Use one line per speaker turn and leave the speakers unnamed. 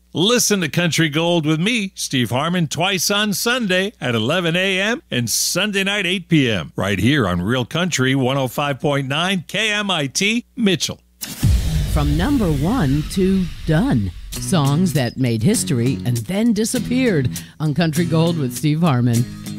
Listen to Country Gold with me, Steve Harmon, twice on Sunday at 11 a.m. and Sunday night 8 p.m. right here on Real Country 105.9 KMIT Mitchell.
From number 1 to done. Songs that made history and then disappeared on Country Gold with Steve Harmon.